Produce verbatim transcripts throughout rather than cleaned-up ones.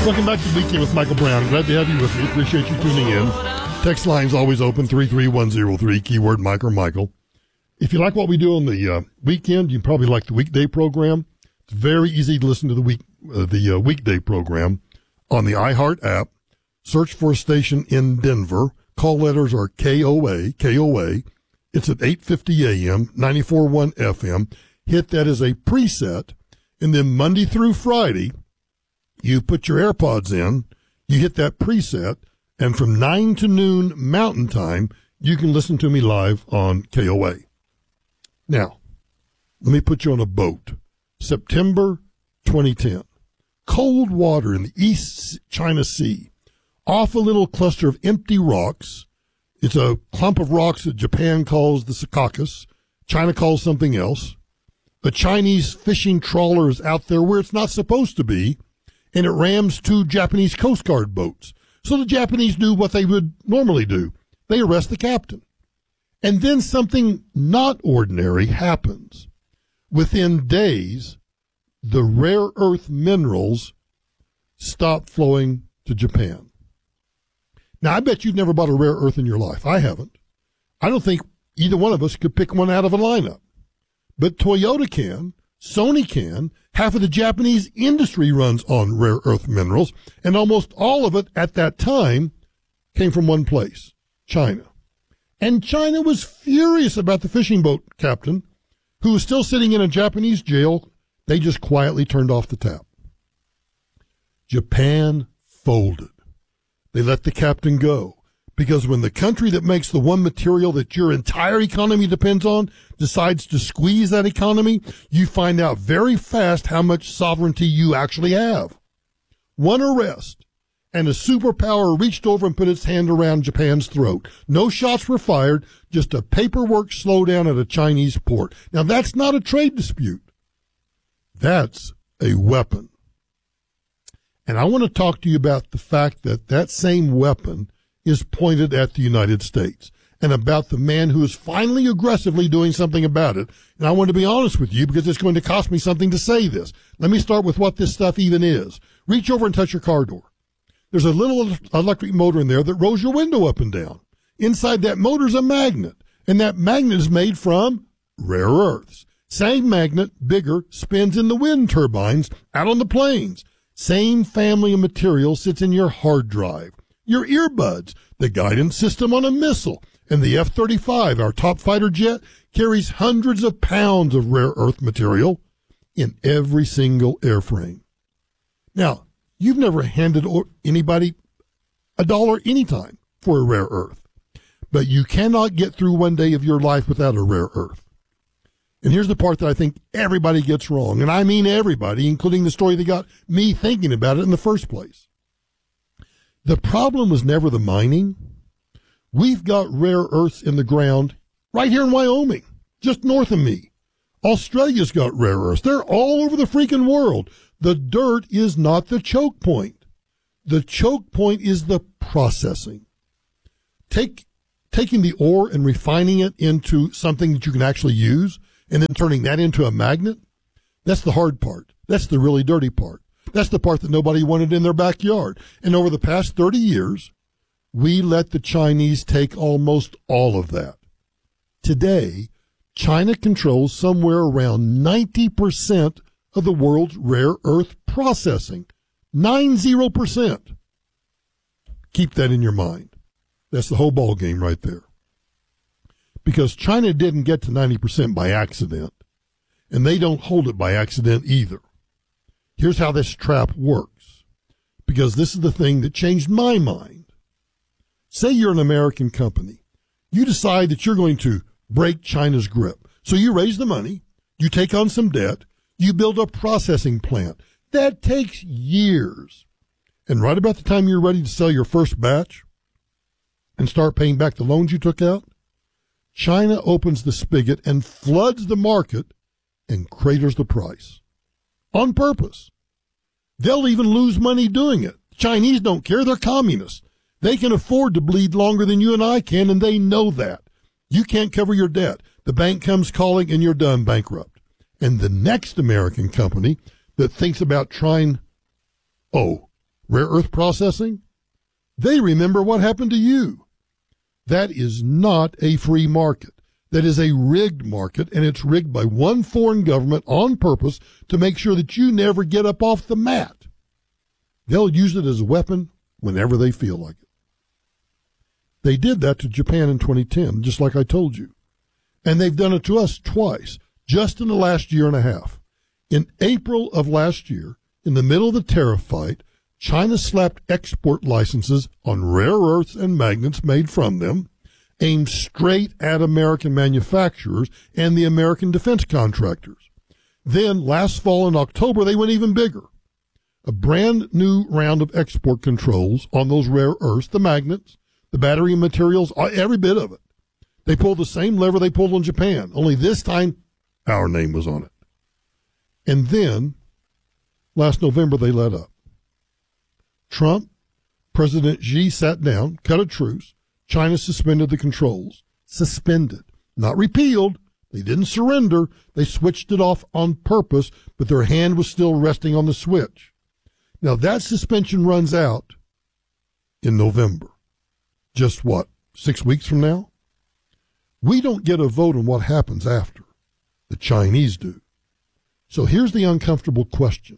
Welcome back to the Weekend with Michael Brown. Glad to have you with me. Appreciate you tuning in. Text line's always open, three three one zero three, keyword Mike or Michael. If you like what we do on the uh, weekend, you probably like the weekday program. It's very easy to listen to the week uh, the uh, weekday program on the iHeart app. Search for a station in Denver. Call letters are K O A, K O A. It's at eight fifty a.m., ninety-four point one F M. Hit that as a preset, and then Monday through Friday, you put your AirPods in, you hit that preset, and from nine to noon Mountain Time, you can listen to me live on K O A. Now, let me put you on a boat. September twenty ten. Cold water in the East China Sea. Off a little cluster of empty rocks. It's a clump of rocks that Japan calls the Secaucus. China calls something else. A Chinese fishing trawler is out there where it's not supposed to be, and it rams two Japanese Coast Guard boats. So the Japanese do what they would normally do. They arrest the captain. And then something not ordinary happens. Within days, the rare earth minerals stop flowing to Japan. Now, I bet you've never bought a rare earth in your life. I haven't. I don't think either one of us could pick one out of a lineup. But Toyota can, Sony can, half of the Japanese industry runs on rare earth minerals, and almost all of it at that time came from one place, China. And China was furious about the fishing boat captain, who was still sitting in a Japanese jail. They just quietly turned off the tap. Japan folded. They let the captain go. Because when the country that makes the one material that your entire economy depends on decides to squeeze that economy, you find out very fast how much sovereignty you actually have. One arrest, and a superpower reached over and put its hand around Japan's throat. No shots were fired, just a paperwork slowdown at a Chinese port. Now, that's not a trade dispute. That's a weapon. And I want to talk to you about the fact that that same weapon is pointed at the United States, and about the man who is finally aggressively doing something about it. And I want to be honest with you because it's going to cost me something to say this. Let me start with what this stuff even is. Reach over and touch your car door. There's a little electric motor in there that rolls your window up and down. Inside that motor is a magnet, and that magnet is made from rare earths. Same magnet, bigger, spins in the wind turbines out on the plains. Same family of material sits in your hard drive, your earbuds, the guidance system on a missile, and the F thirty-five, our top fighter jet, carries hundreds of pounds of rare earth material in every single airframe. Now, you've never handed anybody a dollar anytime for a rare earth, but you cannot get through one day of your life without a rare earth. And here's the part that I think everybody gets wrong, and I mean everybody, including the story that got me thinking about it in the first place. The problem was never the mining. We've got rare earths in the ground right here in Wyoming, just north of me. Australia's got rare earths. They're all over the freaking world. The dirt is not the choke point. The choke point is the processing. Take, taking the ore and refining it into something that you can actually use and then turning that into a magnet, that's the hard part. That's the really dirty part. That's the part that nobody wanted in their backyard. And over the past thirty years, we let the Chinese take almost all of that. Today, China controls somewhere around ninety percent of the world's rare earth processing. ninety percent. Keep that in your mind. That's the whole ball game right there. Because China didn't get to ninety percent by accident, and they don't hold it by accident either. Here's how this trap works, because this is the thing that changed my mind. Say you're an American company. You decide that you're going to break China's grip. So you raise the money, you take on some debt, you build a processing plant. That takes years. And right about the time you're ready to sell your first batch and start paying back the loans you took out, China opens the spigot and floods the market and craters the price. On purpose. They'll even lose money doing it. Chinese don't care. They're communists. They can afford to bleed longer than you and I can, and they know that. You can't cover your debt. The bank comes calling, and you're done bankrupt. And the next American company that thinks about trying, oh, rare earth processing, they remember what happened to you. That is not a free market. That is a rigged market, and it's rigged by one foreign government on purpose to make sure that you never get up off the mat. They'll use it as a weapon whenever they feel like it. They did that to Japan in twenty ten, just like I told you. And they've done it to us twice, just in the last year and a half. In April of last year, in the middle of the tariff fight, China slapped export licenses on rare earths and magnets made from them, aimed straight at American manufacturers and the American defense contractors. Then, last fall in October, they went even bigger. A brand new round of export controls on those rare earths, the magnets, the battery materials, every bit of it. They pulled the same lever they pulled on Japan, only this time our name was on it. And then, last November, they let up. Trump, President Xi sat down, cut a truce. China suspended the controls. Suspended. Not repealed. They didn't surrender. They switched it off on purpose, but their hand was still resting on the switch. Now, that suspension runs out in November. Just what, six weeks from now? We don't get a vote on what happens after. The Chinese do. So here's the uncomfortable question.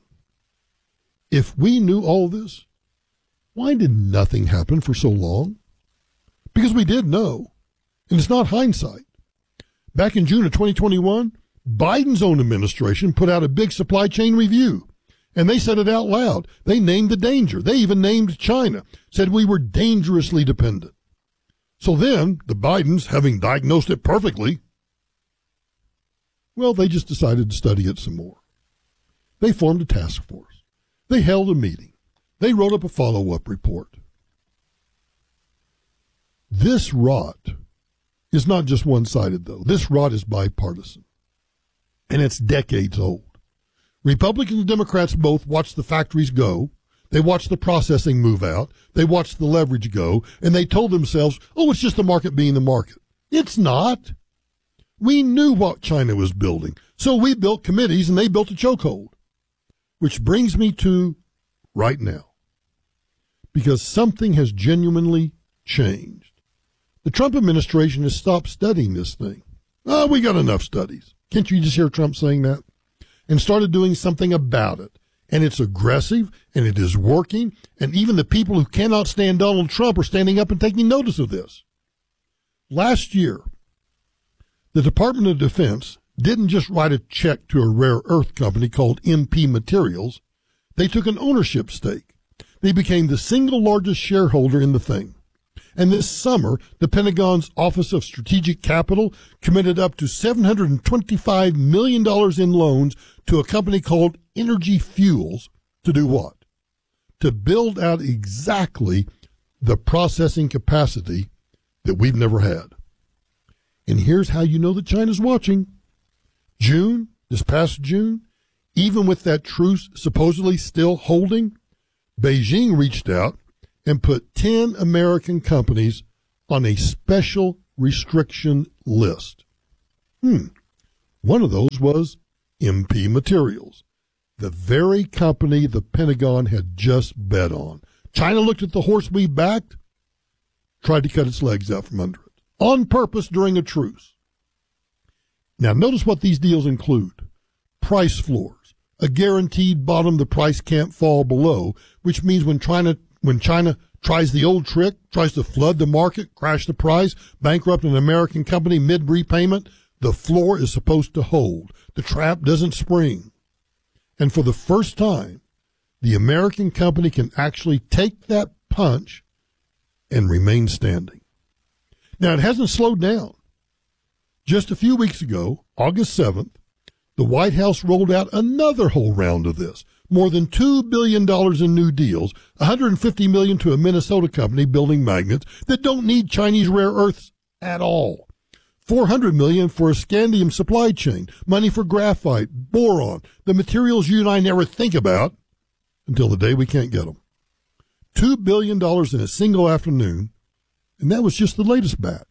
If we knew all this, why did nothing happen for so long? Because we did know, and it's not hindsight. Back in June of twenty twenty-one, Biden's own administration put out a big supply chain review, and they said it out loud. They named the danger. They even named China, said we were dangerously dependent. So then, the Bidens, having diagnosed it perfectly, well, they just decided to study it some more. They formed a task force. They held a meeting. They wrote up a follow-up report. This rot is not just one-sided, though. This rot is bipartisan, and it's decades old. Republicans and Democrats both watch the factories go. They watch the processing move out. They watch the leverage go, and they told themselves, oh, it's just the market being the market. It's not. We knew what China was building, so we built committees, and they built a chokehold. Which brings me to right now, because something has genuinely changed. The Trump administration has stopped studying this thing. Oh, we got enough studies. Can't you just hear Trump saying that? And started doing something about it. And it's aggressive, and it is working, and even the people who cannot stand Donald Trump are standing up and taking notice of this. Last year, the Department of Defense didn't just write a check to a rare earth company called M P Materials. They took an ownership stake. They became the single largest shareholder in the thing. And this summer, the Pentagon's Office of Strategic Capital committed up to seven hundred twenty-five million dollars in loans to a company called Energy Fuels to do what? To build out exactly the processing capacity that we've never had. And here's how you know that China's watching. June, this past June, even with that truce supposedly still holding, Beijing reached out and put ten American companies on a special restriction list. Hmm. One of those was M P Materials, the very company the Pentagon had just bet on. China looked at the horse we backed, tried to cut its legs out from under it, on purpose during a truce. Now, notice what these deals include. Price floors, a guaranteed bottom the price can't fall below, which means when China When China tries the old trick, tries to flood the market, crash the price, bankrupt an American company mid-repayment, the floor is supposed to hold. The trap doesn't spring. And for the first time, the American company can actually take that punch and remain standing. Now, it hasn't slowed down. Just a few weeks ago, August seventh, the White House rolled out another whole round of this. More than two billion dollars in new deals, one hundred fifty million dollars to a Minnesota company building magnets that don't need Chinese rare earths at all. four hundred million dollars for a scandium supply chain, money for graphite, boron, the materials you and I never think about until the day we can't get them. two billion dollars in a single afternoon, and that was just the latest batch.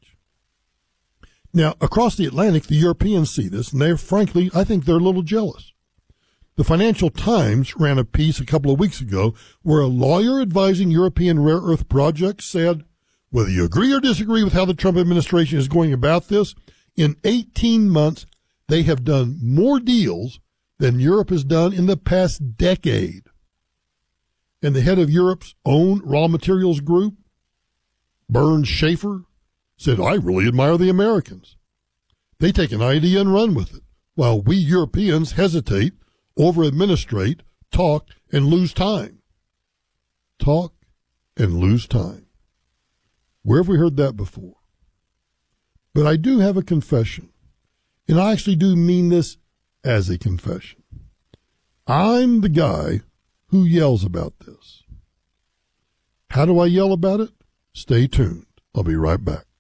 Now, across the Atlantic, the Europeans see this, and they're, frankly, I think they're a little jealous. The Financial Times ran a piece a couple of weeks ago where a lawyer advising European rare earth projects said, whether you agree or disagree with how the Trump administration is going about this, in eighteen months, they have done more deals than Europe has done in the past decade. And the head of Europe's own raw materials group, Bernd Schaefer, said, I really admire the Americans. They take an idea and run with it, while we Europeans hesitate, over-administrate, talk, and lose time. Talk and lose time. Where have we heard that before? But I do have a confession, and I actually do mean this as a confession. I'm the guy who yells about this. How do I yell about it? Stay tuned. I'll be right back.